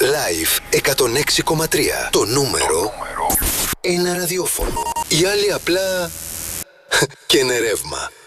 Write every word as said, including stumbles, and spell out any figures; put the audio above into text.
Live εκατόν έξι κόμμα τρία. Το νούμερο ένα ραδιόφωνο. Οι άλλοι απλά και είναι ρεύμα.